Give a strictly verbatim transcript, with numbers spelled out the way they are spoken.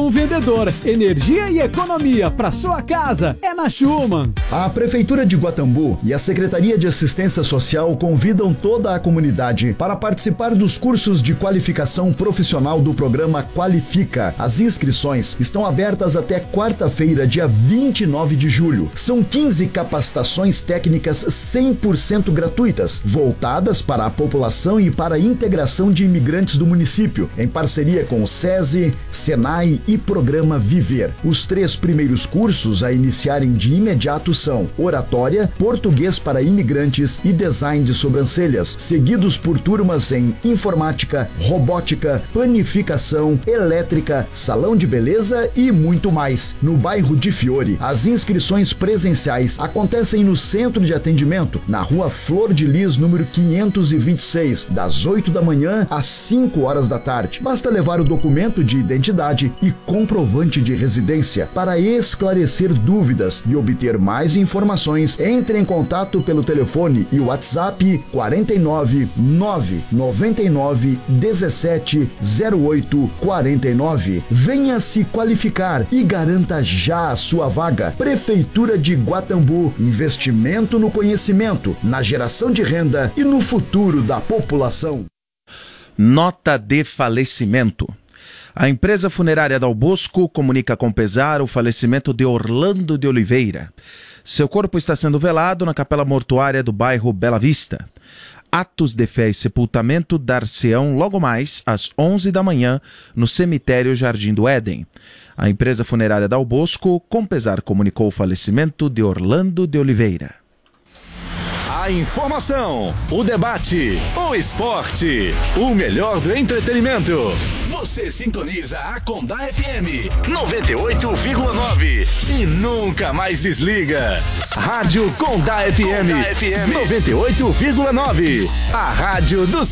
bom vendedor. Energia e economia para sua casa é na Schumann. A Prefeitura de Guatambu e a Secretaria de Assistência Social convidam toda a comunidade para participar dos cursos de qualificação profissional do programa Qualifica. As inscrições estão abertas até quarta-feira, dia vinte e nove de julho. São quinze capacitações técnicas cem por cento gratuitas, voltadas para a população e para a integração de imigrantes do município, em parceria com o SESI, Senai e Programa Viver. Os três primeiros cursos a iniciarem de imediato são Oratória, Português para Imigrantes e Design de Sobrancelhas, seguidos por turmas em Informática, Robótica, Panificação, Elétrica, Salão de Beleza e muito mais. No bairro de Fiore, as inscrições presenciais acontecem no Centro de Atendimento, na Rua Flor de Lis, número quinhentos e vinte e seis, das oito da manhã às cinco horas da tarde. Basta levar o documento de identidade e comprovante de residência. Para esclarecer dúvidas e obter mais informações, entre em contato pelo telefone e WhatsApp quarenta e nove, nove noventa e nove, dezessete, zero oito, quarenta e nove. Venha se qualificar e garanta já a sua vaga. Prefeitura de Guatambu, investimento no conhecimento, na geração de renda e no futuro da população. Nota de falecimento. A empresa funerária Dal Bosco comunica com pesar o falecimento de Orlando de Oliveira. Seu corpo está sendo velado na capela mortuária do bairro Bela Vista. Atos de fé e sepultamento dar-se-ão logo mais às onze da manhã no cemitério Jardim do Éden. A empresa funerária Dal Bosco, com pesar, comunicou o falecimento de Orlando de Oliveira. A informação, o debate, o esporte, o melhor do entretenimento. Você sintoniza a Condá F M noventa e oito vírgula nove e nunca mais desliga. Rádio Condá F M noventa e oito vírgula nove, a rádio do